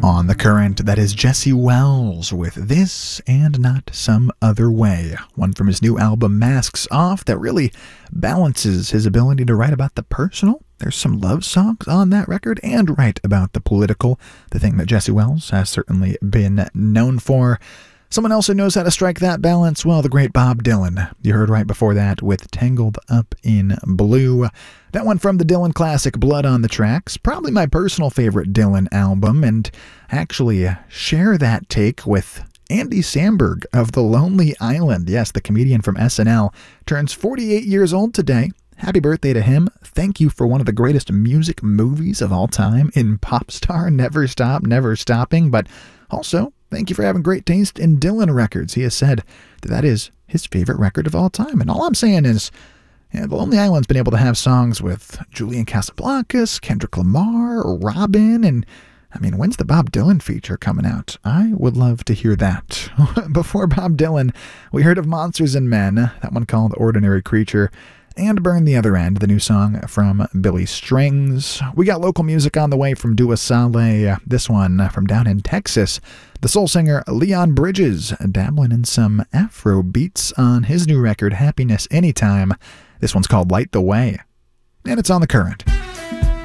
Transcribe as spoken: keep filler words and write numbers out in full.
On the Current, that is Jesse Wells with This and Not Some Other Way, one from his new album Masks Off that really balances his ability to write about the personal. There's some love songs on that record and write about the political, the thing that Jesse Wells has certainly been known for. Someone else who knows how to strike that balance, well, the great Bob Dylan. You heard right before that with Tangled Up in Blue. That one from the Dylan classic Blood on the Tracks, probably my personal favorite Dylan album, and actually share that take with Andy Samberg of The Lonely Island. Yes, the comedian from S N L turns forty-eight years old today. Happy birthday to him. Thank you for one of the greatest music movies of all time in Popstar, Never Stop, Never Stopping, but also thank you for having great taste in Dylan records. He has said that that is his favorite record of all time. And all I'm saying is, you know, The Lonely Island's been able to have songs with Julian Casablancas, Kendrick Lamar, Robin, and I mean, when's the Bob Dylan feature coming out? I would love to hear that. Before Bob Dylan, we heard of Monsters and Men, that one called Ordinary Creature, and Burn the Other End, the new song from Billy Strings. We got local music on the way from Dua Saleh, this one from down in Texas. The soul singer Leon Bridges, dabbling in some Afro beats on his new record, Happiness Anytime. This one's called Light the Way, and it's on The Current.